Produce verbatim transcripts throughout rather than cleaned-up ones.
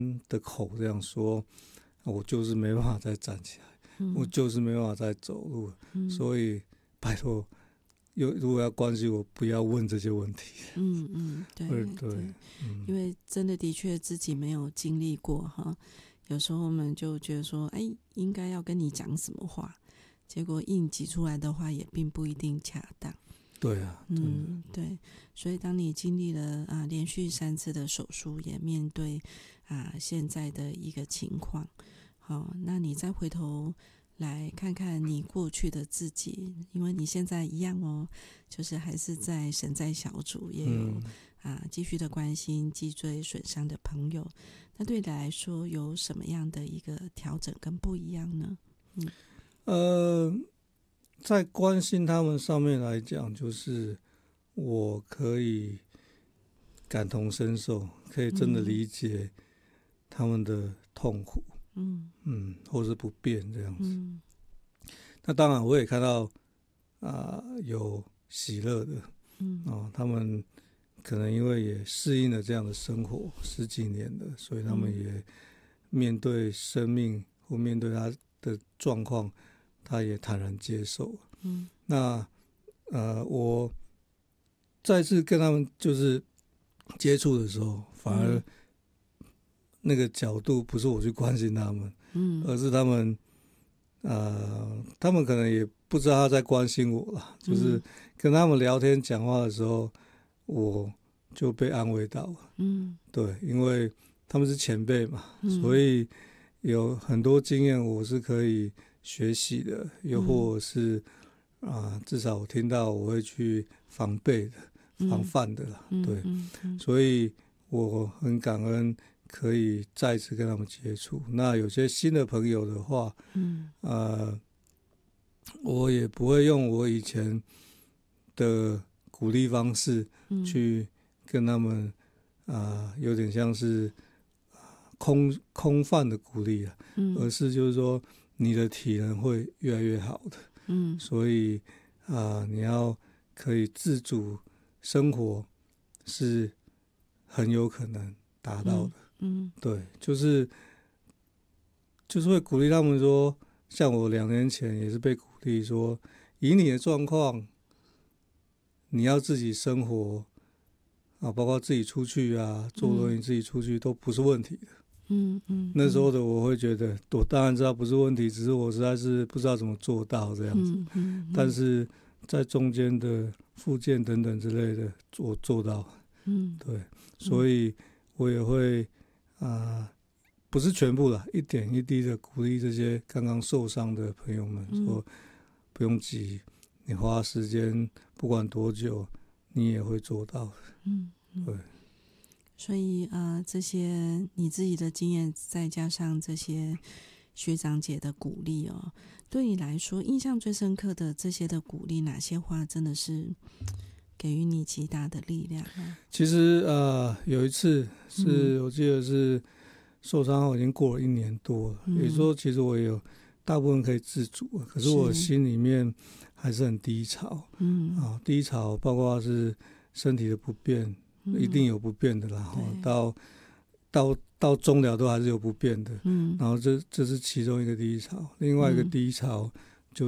的口这样说，我就是没办法再站起来，嗯、我就是没办法再走路，嗯、所以拜托，如果要关心我，不要问这些问题。 嗯嗯，对 对, 对、嗯，因为真的的确自己没有经历过哈，有时候我们就觉得说，哎，应该要跟你讲什么话，结果硬挤出来的话也并不一定恰当。 对啊， 嗯，对，所以当你经历了啊连续三次的手术，也面对啊现在的一个情况，好，那你再回头来看看你过去的自己，因为你现在一样哦，就是还是在神在小组，也有、嗯、啊继续的关心脊椎损伤的朋友，那对你来说有什么样的一个调整跟不一样呢？嗯， 呃。在关心他们上面来讲，就是我可以感同身受，可以真的理解他们的痛苦，嗯嗯，或是不便这样子。嗯、那当然，我也看到啊、呃、有喜乐的，嗯哦，他们可能因为也适应了这样的生活十几年了，所以他们也面对生命或面对他的状况。他也坦然接受，嗯，那呃，我再次跟他们就是接触的时候，反而那个角度不是我去关心他们，嗯，而是他们，呃，他们可能也不知道他在关心我了，就是跟他们聊天讲话的时候，我就被安慰到了，嗯，对，因为他们是前辈嘛，嗯、所以有很多经验我是可以学习的，又或者是啊、呃，至少我听到我会去防备的、防范的啦。嗯、对、嗯嗯，所以我很感恩可以再次跟他们接触。那有些新的朋友的话，嗯，呃，我也不会用我以前的鼓励方式去跟他们啊、呃，有点像是空空泛的鼓励啊，嗯、而是就是说。你的体能会越来越好的，嗯，所以啊、呃，你要可以自主生活是很有可能达到的，嗯，嗯对，就是就是会鼓励他们说，像我两年前也是被鼓励说，以你的状况，你要自己生活啊，包括自己出去啊，坐轮椅自己出去都不是问题的。嗯嗯，那时候的我会觉得，我当然知道不是问题，只是我实在是不知道怎么做到这样子。嗯嗯嗯、但是在中间的复健等等之类的，我做到。嗯，对，所以我也会啊、呃，不是全部啦，一点一滴的鼓励这些刚刚受伤的朋友们，嗯、说不用急，你花时间不管多久，你也会做到的。嗯，嗯对。 所以呃，这些你自己的经验，再加上这些学长姐的鼓励哦，对你来说印象最深刻的这些的鼓励，哪些话真的是给予你极大的力量啊？ 其实呃，有一次是、嗯、我记得是受伤后已经过了一年多了，嗯、也就是说其实我也有大部分可以自主，可是我心里面还是很低潮，嗯啊，低潮包括是身体的不便。一定有不便的啦，嗯、到到到终了都还是有不便的，嗯，然后这这是其中一个低潮，另外一个低潮就是、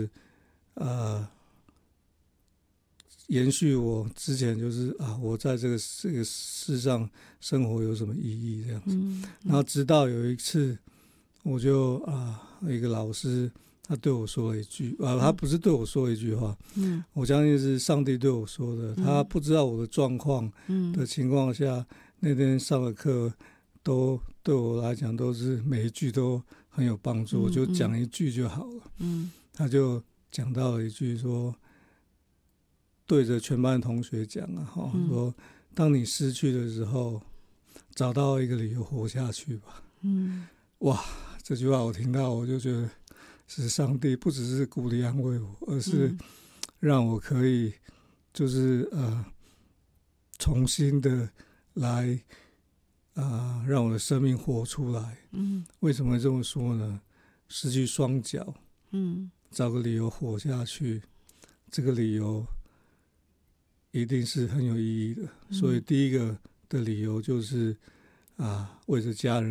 嗯、呃，延续我之前就是啊，我在这个这个世上生活有什么意义这样子，嗯嗯、然后直到有一次，我就啊一个老师。他对我说了一句啊，他不是对我说了一句话，嗯，我相信是上帝对我说的。嗯、他不知道我的状况的情况下，嗯、那天上的课都对我来讲都是每一句都很有帮助，嗯、我就讲一句就好了。嗯，他就讲到了一句说，对着全班同学讲啊，哈、嗯，说当你失去的时候，找到一个理由活下去吧。嗯，哇，这句话我听到我就觉得。是上帝不只是鼓励安慰我，而是让我可以就是呃重新的来啊、呃、让我的生命活出来。嗯，为什么这么说呢？失去双脚，嗯，找个理由活下去，这个理由一定是很有意义的。嗯、所以第一个的理由就是啊、呃、为着家人。